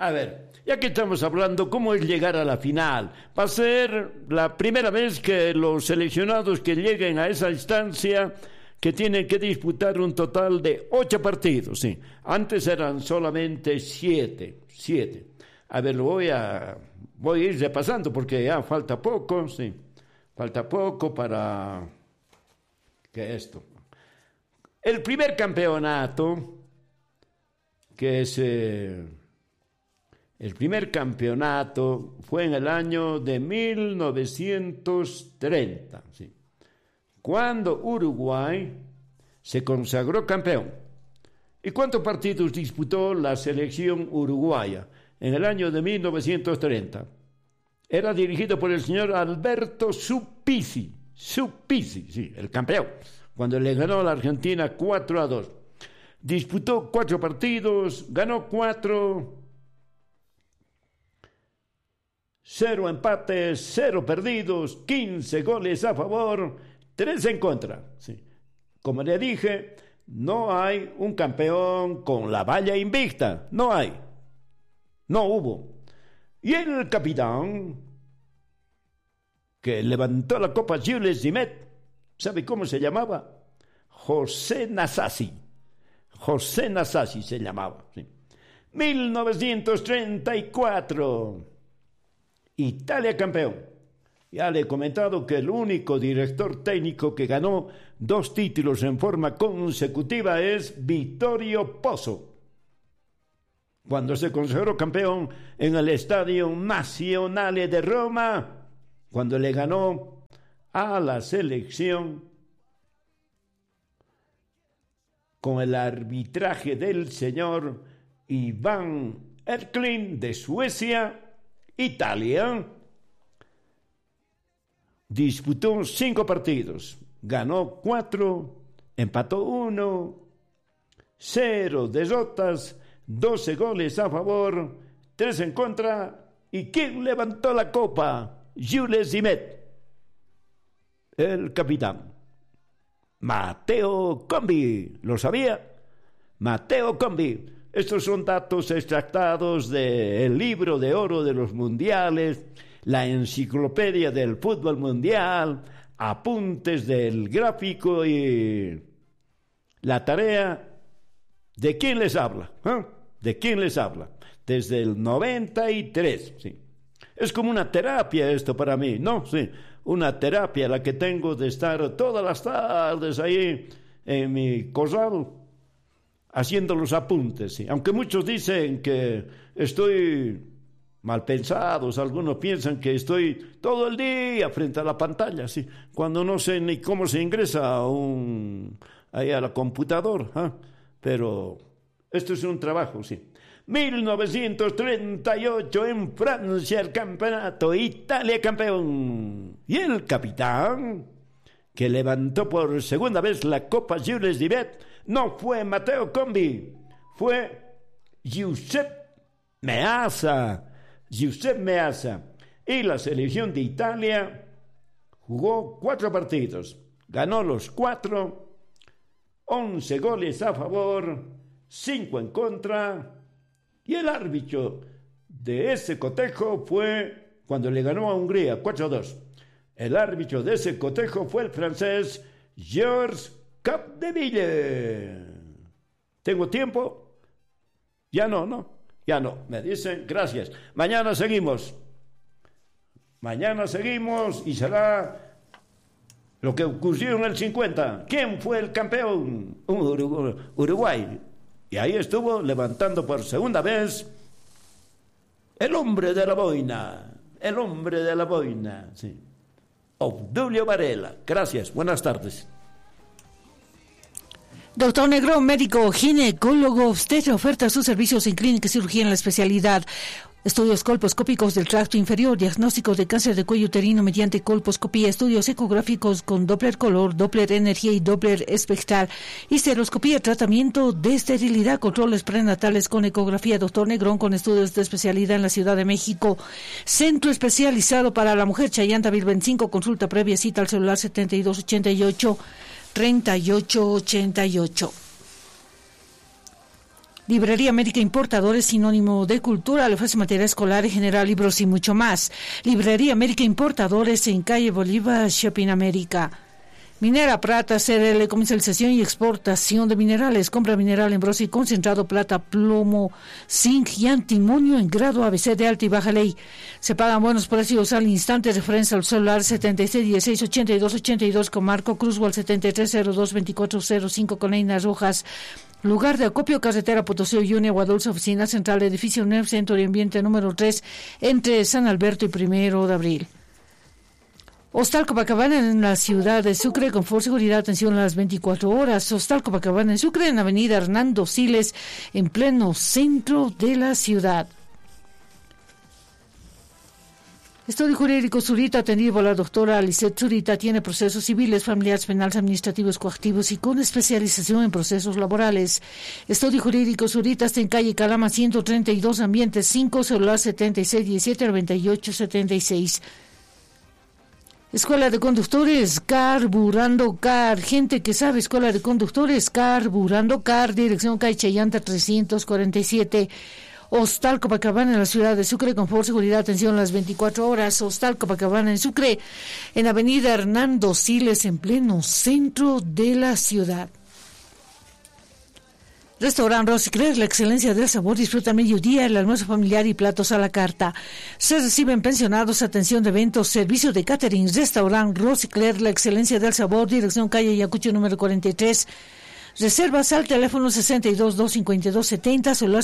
A ver, ya que estamos hablando, ¿cómo es llegar a la final? Va a ser la primera vez que los seleccionados que lleguen a esa instancia, que tienen que disputar un total de 8 partidos, sí. Antes eran solamente 7. A ver, voy a ir repasando porque ya falta poco, sí. Falta poco para que esto. El primer campeonato, que es... El primer campeonato fue en el año de 1930, ¿sí? Cuando Uruguay se consagró campeón. ¿Y cuántos partidos disputó la selección uruguaya en el año de 1930? Era dirigido por el señor Alberto Supisi, sí, el campeón, cuando le ganó a la Argentina 4-2. Disputó 4 partidos, ganó 4... 0 empates, 0 perdidos, 15 goles a favor, 3 en contra. Sí. Como le dije, no hay un campeón con la valla invicta. No hay. No hubo. Y el capitán que levantó la Copa Jules Rimet, ¿sabe cómo se llamaba? José Nasasi. José Nasasi se llamaba. Sí. 1934. Italia campeón. Ya le he comentado que el único director técnico que ganó 2 títulos en forma consecutiva es Vittorio Pozzo, cuando se consagró campeón en el Estadio Nazionale de Roma, cuando le ganó a la selección con el arbitraje del señor Iván Erklin de Suecia. Italia disputó 5 partidos, ganó 4, empató 1, 0 derrotas, 12 goles a favor, 3 en contra. ¿Y quién levantó la copa? Jules Rimet, el capitán. Matteo Combi, ¿lo sabía? Matteo Combi. Estos son datos extractados del libro de oro de los mundiales, la enciclopedia del fútbol mundial, apuntes del gráfico y la tarea. ¿De quién les habla? ¿De quién les habla? Desde el 93, sí. Es como una terapia esto para mí, ¿no? Sí, una terapia la que tengo de estar todas las tardes ahí en mi corral, haciendo los apuntes, sí. Aunque muchos dicen que estoy mal pensados, algunos piensan que estoy todo el día frente a la pantalla, sí, cuando no sé ni cómo se ingresa ahí a la computadora, pero esto es un trabajo, sí. 1938 en Francia el campeonato, Italia campeón, y el capitán que levantó por segunda vez la Copa Jules Rimet no fue Matteo Combi, fue Giuseppe Meazza. Y la selección de Italia jugó 4 partidos, ganó los 4, 11 goles a favor, 5 en contra, y el árbitro de ese cotejo fue cuando le ganó a Hungría 4-2. El árbitro de ese cotejo fue el francés Georges Capdeville. ¿Tengo tiempo? Ya no. Me dicen, gracias. Mañana seguimos y será lo que ocurrió en el 50. ¿Quién fue el campeón? Uruguay. Y ahí estuvo levantando por segunda vez el hombre de la boina, sí. Obdulio Varela. Gracias, buenas tardes. Doctor Negrón, médico ginecólogo, obstetra, oferta sus servicios en clínica y cirugía en la especialidad. Estudios colposcópicos del tracto inferior, diagnóstico de cáncer de cuello uterino mediante colposcopía, estudios ecográficos con Doppler color, Doppler energía y Doppler espectral, histeroscopía, tratamiento de esterilidad, controles prenatales con ecografía. Doctor Negrón, con estudios de especialidad en la Ciudad de México. Centro especializado para la mujer, Chayanta 1025, consulta previa, cita al celular 7288 3888. Librería América Importadores, sinónimo de cultura, le ofrece material escolar en general, libros y mucho más. Librería América Importadores en calle Bolívar, Shopping América. Minera Prata, CRL, comercialización y exportación de minerales. Compra mineral en bronce y concentrado, plata, plomo, zinc y antimonio en grado ABC de alta y baja ley. Se pagan buenos precios al instante. Referencia al celular 76168282 con Marco Cruzwell 73022405 con Leinas Rojas. Lugar de acopio, carretera Potosí, Uyuni, Aguadulce, oficina central, edificio NEF, Centro de Ambiente número 3, entre San Alberto y 1 de Abril. Hostal Copacabana en la ciudad de Sucre, confort, seguridad, atención a las 24 horas. Hostal Copacabana en Sucre, en avenida Hernando Siles, en pleno centro de la ciudad. Estudio Jurídico Zurita, atendido por la doctora Lisette Zurita, tiene procesos civiles, familiares, penales, administrativos, coactivos y con especialización en procesos laborales. Estudio Jurídico Zurita está en calle Calama 132, ambiente 5, celular 76179876. Escuela de Conductores, Carburando Car. Gente que sabe, Escuela de Conductores, Carburando Car. Dirección calle Chayanta 347. Hostal Copacabana en la ciudad de Sucre, confort, seguridad, atención las 24 horas. Hostal Copacabana en Sucre, en avenida Hernando Siles, en pleno centro de la ciudad. Restaurant Rosicler, la excelencia del sabor, disfruta al mediodía, el almuerzo familiar y platos a la carta. Se reciben pensionados, atención de eventos, servicio de catering. Restaurant Rosicler, la excelencia del sabor, dirección calle Yacucho número 43. Reservas al teléfono 62-252-70, celular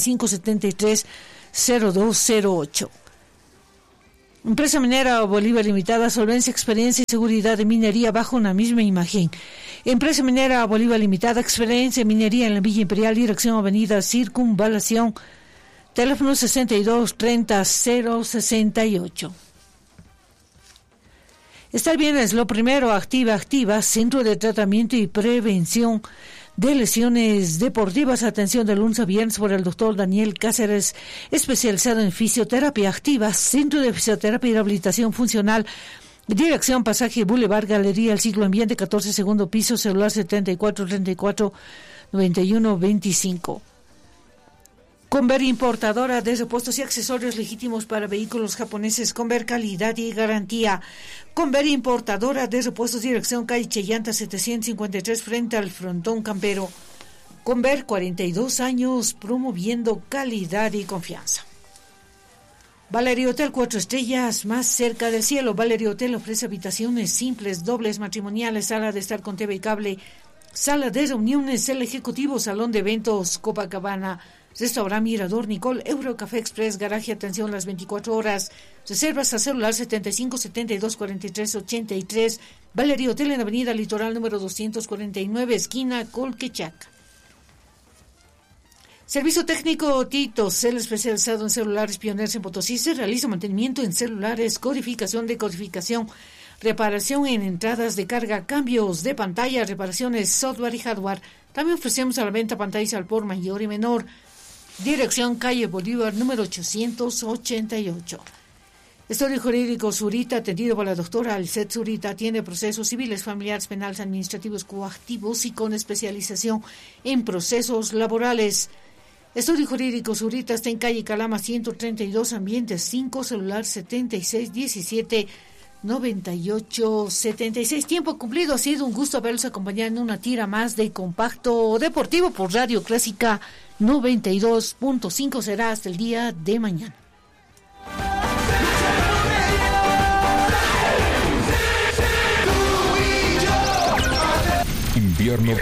75-73-0208. Empresa Minera Bolívar Limitada, solvencia, experiencia y seguridad de minería bajo una misma imagen. Empresa Minera Bolívar Limitada, experiencia en minería en la Villa Imperial, dirección avenida Circunvalación, teléfono 62-30-068. Estar bien es lo primero. Activa, Centro de Tratamiento y Prevención de Lesiones Deportivas. Atención de lunes a viernes por el doctor Daniel Cáceres, especializado en fisioterapia. Activa, Centro de Fisioterapia y Rehabilitación Funcional. Dirección Pasaje Boulevard, Galería El Siglo, ambiente 14, segundo piso, celular 7434-9125. Conver, importadora de repuestos y accesorios legítimos para vehículos japoneses. Conver, calidad y garantía. Conver, importadora de repuestos, dirección calle Chayanta 753, frente al frontón campero. Conver, 42 años promoviendo calidad y confianza. Valerio Hotel, 4 estrellas, más cerca del cielo. Valerio Hotel ofrece habitaciones simples, dobles, matrimoniales, sala de estar con TV y cable, sala de reuniones, el ejecutivo, salón de eventos, Copacabana, restaurante Mirador, Nicole, Eurocafé Express, garaje, atención las 24 horas. Reservas a celular 75-72-43-83. Valerio Hotel en avenida Litoral número 249, esquina Colquechaca. Servicio técnico Titos, el especializado en celulares pioneros en Potosí. Se realiza mantenimiento en celulares, codificación, decodificación, reparación en entradas de carga, cambios de pantalla, reparaciones, software y hardware. También ofrecemos a la venta pantallas al por mayor y menor. Dirección calle Bolívar número 888. Estudio Jurídico Zurita, atendido por la doctora Lisette Zurita, tiene procesos civiles, familiares, penales, administrativos, coactivos y con especialización en procesos laborales. Estudio Jurídico Zurita está en calle Calama 132, ambiente 5, celular 7617-9876. Tiempo cumplido, ha sido un gusto haberlos acompañado en una tira más de Compacto Deportivo por Radio Clásica 92.5. Será hasta el día de mañana. Invierno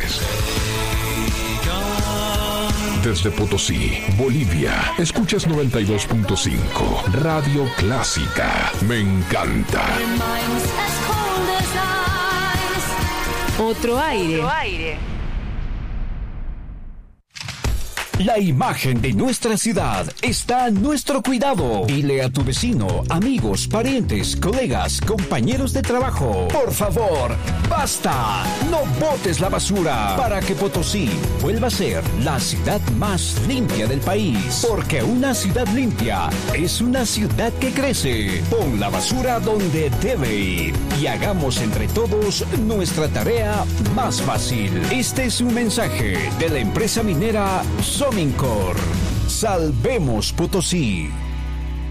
desde Potosí, Bolivia. Escuchas 92.5 Radio Clásica. Me encanta. Otro aire. La imagen de nuestra ciudad está a nuestro cuidado. Dile a tu vecino, amigos, parientes, colegas, compañeros de trabajo. Por favor, basta. No botes la basura para que Potosí vuelva a ser la ciudad más limpia del país. Porque una ciudad limpia es una ciudad que crece. Pon la basura donde debe ir y hagamos entre todos nuestra tarea más fácil. Este es un mensaje de la empresa minera Sol Domincor. Salvemos Potosí.